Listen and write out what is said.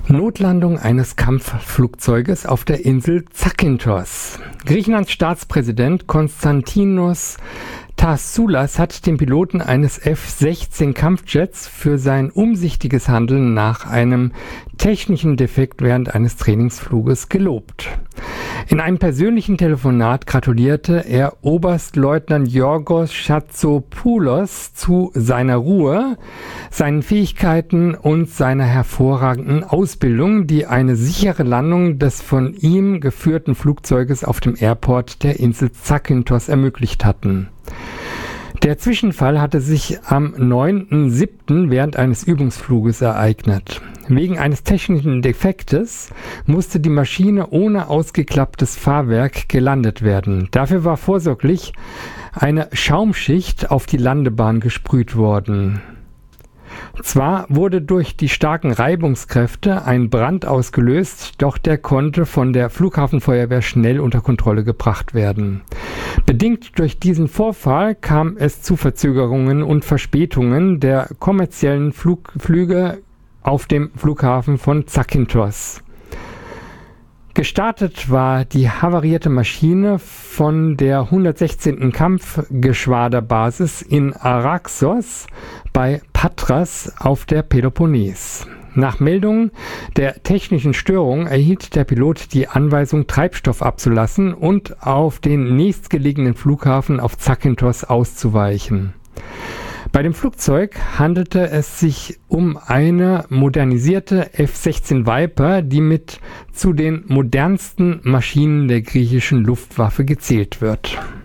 Notlandung eines Kampfflugzeuges auf der Insel Zakynthos. Griechenlands Staatspräsident Konstantinos Tassoulas hat den Piloten eines F-16 Kampfjets für sein umsichtiges Handeln nach einem technischen Defekt während eines Trainingsfluges gelobt. In einem persönlichen Telefonat gratulierte er Oberstleutnant Yorgos Chatzopoulos zu seiner Ruhe, seinen Fähigkeiten und seiner hervorragenden Ausbildung, die eine sichere Landung des von ihm geführten Flugzeuges auf dem Airport der Insel Zakynthos ermöglicht hatten. Der Zwischenfall hatte sich am 9.7. während eines Übungsfluges ereignet. Wegen eines technischen Defektes musste die Maschine ohne ausgeklapptes Fahrwerk gelandet werden. Dafür war vorsorglich eine Schaumschicht auf die Landebahn gesprüht worden. Zwar wurde durch die starken Reibungskräfte ein Brand ausgelöst, doch der konnte von der Flughafenfeuerwehr schnell unter Kontrolle gebracht werden. Bedingt durch diesen Vorfall kam es zu Verzögerungen und Verspätungen der kommerziellen Flüge auf dem Flughafen von Zakynthos. Gestartet war die havarierte Maschine von der 116. Kampfgeschwaderbasis in Araxos bei Patras auf der Peloponnes. Nach Meldung der technischen Störung erhielt der Pilot die Anweisung, Treibstoff abzulassen und auf den nächstgelegenen Flughafen auf Zakynthos auszuweichen. Bei dem Flugzeug handelte es sich um eine modernisierte F-16 Viper, die mit zu den modernsten Maschinen der griechischen Luftwaffe gezählt wird.